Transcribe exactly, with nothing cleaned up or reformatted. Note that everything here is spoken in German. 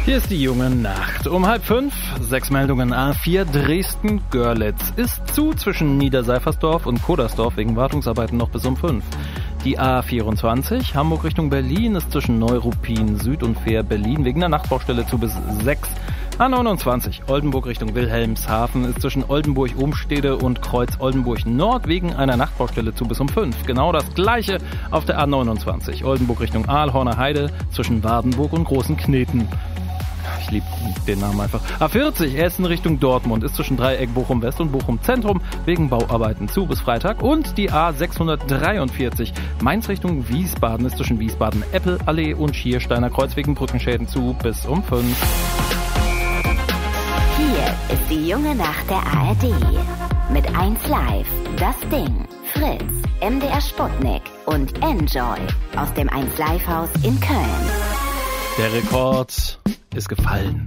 Hier ist die junge Nacht. Um halb fünf, sechs Meldungen. A vier Dresden-Görlitz ist zu zwischen Niederseifersdorf und Kodersdorf wegen Wartungsarbeiten noch bis um fünf. Die A vierundzwanzig, Hamburg Richtung Berlin, ist zwischen Neuruppin Süd und Fähr Berlin wegen der Nachtbaustelle zu bis sechs. A neunundzwanzig, Oldenburg Richtung Wilhelmshaven, ist zwischen Oldenburg-Umstede und Kreuz-Oldenburg Nord wegen einer Nachtbaustelle zu bis um fünf. Genau das gleiche auf der A neunundzwanzig, Oldenburg Richtung Aalhorner Heide, zwischen Wardenburg und Großen Kneten. Ich liebe den Namen einfach. A vierzig, Essen Richtung Dortmund, ist zwischen Dreieck Bochum West und Bochum Zentrum wegen Bauarbeiten zu bis Freitag. Und die A sechshundertdreiundvierzig, Mainz Richtung Wiesbaden, ist zwischen Wiesbaden Eppel Allee und Schiersteiner Kreuz wegen Brückenschäden zu bis um fünf. Hier ist die junge Nacht der A R D. Mit eins Live, Das Ding, Fritz, M D R Sputnik und Enjoy aus dem eins Live Haus in Köln. Der Rekord ist gefallen.